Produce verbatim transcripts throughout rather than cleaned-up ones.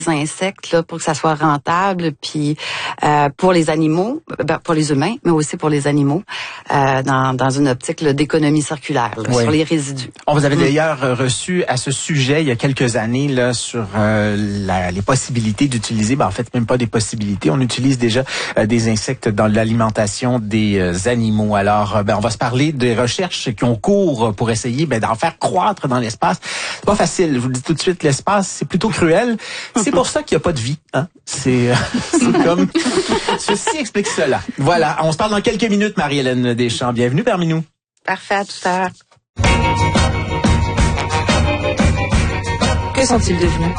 insectes là pour que ça soit rentable, puis euh, pour les animaux, ben, pour les humains, mais aussi pour les animaux, euh, dans, dans une optique là, d'économie circulaire là, oui. sur les résidus. On vous avait d'ailleurs reçu à ce sujet il y a quelques années là sur euh, la, les possibilités d'utiliser, ben, en fait même pas des possibilités, on utilise déjà euh, des insectes dans l'alimentation des euh, animaux. Alors ben, on va se parler des recherches qui ont cours pour essayer ben, d'en faire croître dans l'espace. C'est pas facile, je vous le dis tout de suite, l'espace c'est plutôt cruel. C'est pour ça qu'il n'y a pas de vie. Hein? C'est, euh, c'est comme... Ceci explique cela. Voilà, on se parle dans quelques minutes, Marie-Hélène Deschamps. Bienvenue parmi nous. Parfait, à tout à l'heure. Que sont-ils devenus?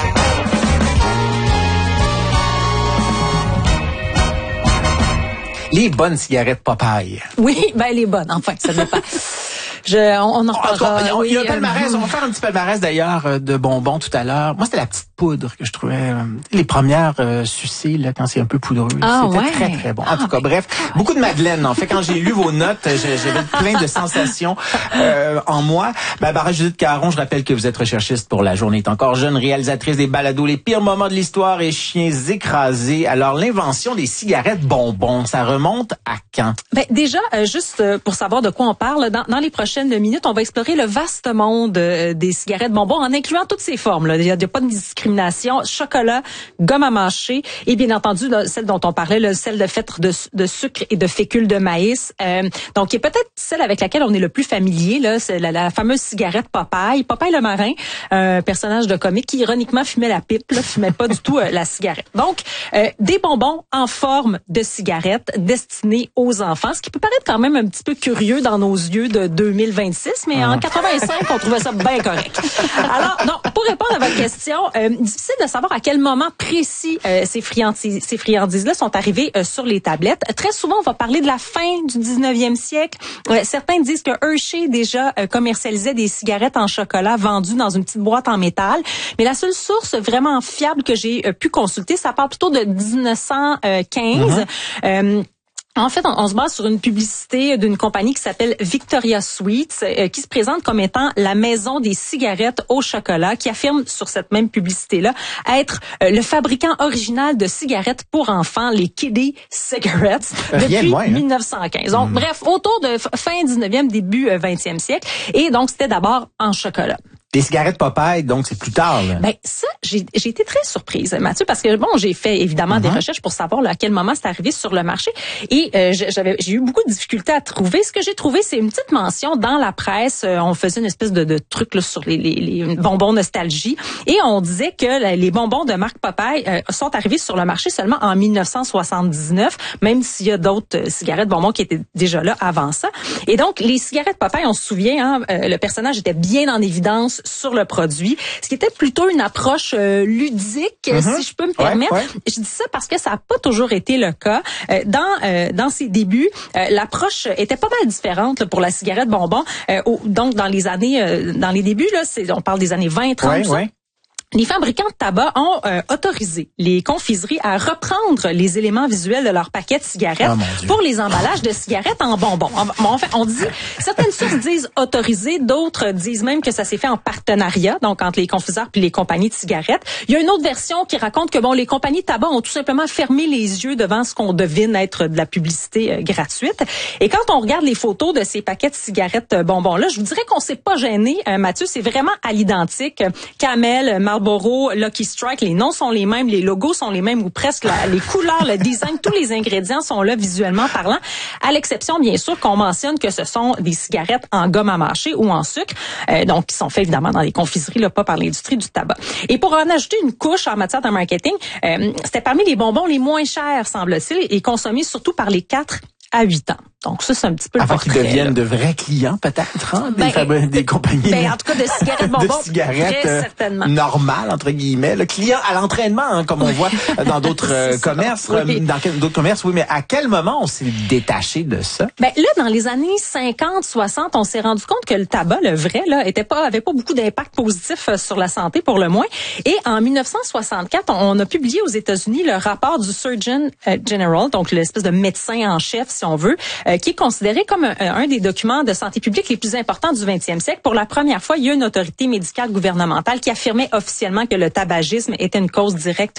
Les bonnes cigarettes Popeye. Oui, ben les bonnes, enfin, ça dépend. Je, on, on en reparlera. Il y a, oui, il y a un palmarès. Euh, on va faire un petit palmarès d'ailleurs de bonbons tout à l'heure. Moi, c'était la petite poudre que je trouvais euh, les premières euh, sucées là quand c'est un peu poudreux. Ah, c'était ouais. très très bon. En ah, tout cas, ben, bref, ouais. beaucoup de madeleine. En fait, quand j'ai lu vos notes, j'avais plein de sensations euh, en moi. Ben, Barbara Judith Caron, je rappelle que vous êtes recherchiste pour La Journée est encore jeune, réalisatrice des balados Les pires moments de l'histoire et Chiens écrasés. Alors, l'invention des cigarettes bonbons, ça remonte à quand? Ben déjà, euh, juste euh, pour savoir de quoi on parle, dans, dans les prochaines minutes, on va explorer le vaste monde euh, des cigarettes bonbons en incluant toutes ces formes. Là. Il n'y a, a pas de discrimination. Chocolat, gomme à mâcher et bien entendu là, celle dont on parlait, là, celle de fètre de, de sucre et de fécule de maïs. Euh, donc, qui est peut-être celle avec laquelle on est le plus familier. Là, c'est la, la fameuse cigarette Popeye. Popeye le marin, un personnage de comique qui ironiquement fumait la pipe, là, fumait pas du tout euh, la cigarette. Donc, euh, des bonbons en forme de cigarette destinés aux enfants, ce qui peut paraître quand même un petit peu curieux dans nos yeux de deux mille vingt-six, mais en quatre-vingt-cinq, on trouvait ça bien correct. Alors, non, pour répondre à votre question, euh, difficile de savoir à quel moment précis euh, ces friandises, ces friandises-là sont arrivées euh, sur les tablettes. Très souvent, on va parler de la fin du dix-neuvième siècle. Euh, certains disent que Hershey déjà euh, commercialisait des cigarettes en chocolat vendues dans une petite boîte en métal, mais la seule source vraiment fiable que j'ai euh, pu consulter, ça parle plutôt de dix-neuf cent quinze. Mm-hmm. Euh, En fait, on, on se base sur une publicité d'une compagnie qui s'appelle Victoria Sweets, euh, qui se présente comme étant la maison des cigarettes au chocolat, qui affirme sur cette même publicité-là être euh, le fabricant original de cigarettes pour enfants, les Kiddie Cigarettes, depuis moins, hein? dix-neuf cent quinze. Donc, mmh. bref, autour de fin dix-neuvième, début vingtième siècle. Et donc, c'était d'abord en chocolat. Des cigarettes Popeye, donc c'est plus tard. Là. Ben ça, j'ai, j'ai été très surprise, Mathieu, parce que bon, j'ai fait évidemment mm-hmm. des recherches pour savoir là, à quel moment c'est arrivé sur le marché, et euh, j'avais, j'ai eu beaucoup de difficultés à trouver. Ce que j'ai trouvé, c'est une petite mention dans la presse. Euh, on faisait une espèce de, de truc là, sur les, les, les bonbons nostalgie, et on disait que les bonbons de marque Popeye euh, sont arrivés sur le marché seulement en dix-neuf cent soixante-dix-neuf, même s'il y a d'autres euh, cigarettes bonbons qui étaient déjà là avant ça. Et donc, les cigarettes Popeye, on se souvient, hein, euh, le personnage était bien en évidence sur le produit, ce qui était plutôt une approche euh, ludique, mm-hmm. si je peux me permettre. Ouais, ouais. Je dis ça parce que ça n'a pas toujours été le cas. Euh, dans euh, dans ses débuts, euh, l'approche était pas mal différente là, pour la cigarette bonbon. Euh, au, donc dans les années, euh, dans les débuts là, c'est, on parle des années vingt, trente. Ouais, ouais. Les fabricants de tabac ont euh, autorisé les confiseries à reprendre les éléments visuels de leurs paquets de cigarettes oh, pour les emballages de cigarettes en bonbons. En, en fait, on dit, certaines sources disent autorisé, d'autres disent même que ça s'est fait en partenariat, donc entre les confiseurs puis les compagnies de cigarettes. Il y a une autre version qui raconte que bon, les compagnies de tabac ont tout simplement fermé les yeux devant ce qu'on devine être de la publicité euh, gratuite. Et quand on regarde les photos de ces paquets de cigarettes euh, bonbons-là, je vous dirais qu'on s'est pas gêné, euh, Mathieu, c'est vraiment à l'identique. Camel, Marlboro, Lucky Strike, les noms sont les mêmes, les logos sont les mêmes ou presque, la, les couleurs, le design, tous les ingrédients sont là visuellement parlant, à l'exception bien sûr qu'on mentionne que ce sont des cigarettes en gomme à mâcher ou en sucre, euh, donc qui sont faits évidemment dans les confiseries, là, pas par l'industrie du tabac. Et pour en ajouter une couche en matière de marketing, euh, c'était parmi les bonbons les moins chers, semble-t-il, et consommés surtout par les quatre à huit ans. Donc ça, c'est un petit peu avant le portrait. Avant qu'ils deviennent là. de vrais clients, peut-être, hein, des, ben, fab- des compagnies. Ben, en tout cas, de cigarettes bonbons. de cigarettes très euh, certainement. normales, entre guillemets. Le client à l'entraînement, hein, comme on voit dans d'autres euh, commerces. Oui. Dans d'autres commerces, oui, mais à quel moment on s'est détaché de ça? Ben là, dans les années cinquante, soixante, on s'est rendu compte que le tabac, le vrai, là, était pas, avait pas beaucoup d'impact positif sur la santé pour le moins. Et en dix-neuf cent soixante-quatre, on a publié aux États-Unis le rapport du Surgeon General, donc l'espèce de médecin en chef, si on veut, euh, qui est considéré comme un, un des documents de santé publique les plus importants du vingtième siècle. Pour la première fois, il y a une autorité médicale gouvernementale qui affirmait officiellement que le tabagisme était une cause directe